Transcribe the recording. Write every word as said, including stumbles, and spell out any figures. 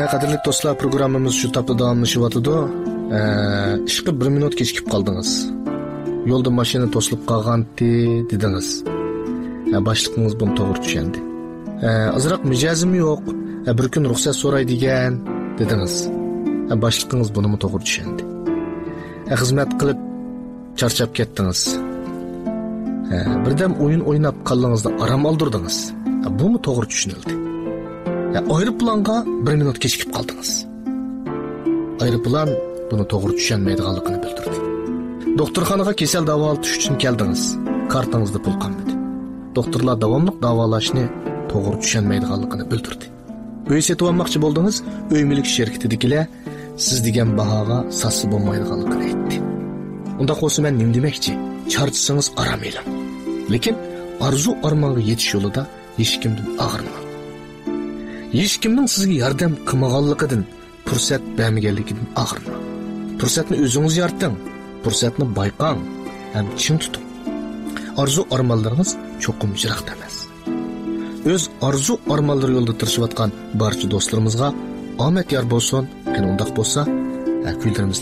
Qadrli do'stlar, programmamiz shu tapda davomlashyapti. Ishqi bir minut kechikib qoldingiz. Yo'lda mashina to'silib qolgandi dedingiz. Boshliqingiz buni to'g'ri tushundi. Azroq mijozim yo'q, bir kun ruxsat so'ray degan dedingiz. Boshliqingiz buni to'g'ri tushundi. Xizmat qilib charchab ketdingiz. Birdan o'yin o'ynab qolganingizda aram oldirdingiz. Buni to'g'ri tushunildi. Aeroplanga bir minut kechikib qoldingiz. Aeroplan buni to'g'ri tushunmaydiganligini bildirdi. Doktorxonaga kasal davolatish uchun keldingiz. Kartangizda pul qolmadi. Doktorlar davomli davolashni to'g'ri tushunmaydiganligini bildirdi. Uy setib olmoqchi bo'ldingiz, uy mulk shirkatidagilar siz degan bahoga sassi bo'lmaydiganligini aytdi. Unda qo'ysa men nim demoqchi? Charchisangiz aram eling. Lekin arzu armonga yetish yo'lida hech kimdan og'irmang. Hech kimning sizga yordam qilmaganligidan, fursat bermaganligidan og'irmang. Fursatni o'zingiz yarating, fursatni bayqang, ham chin tuting. Arzu armonlaringiz cho'qim jiroqda emas. O'z arzu armonlari yo'lida tirishayotgan barcha do'stlarimizga omad yor bo'lsin. Qani undaq bo'lsa, kuylarimiz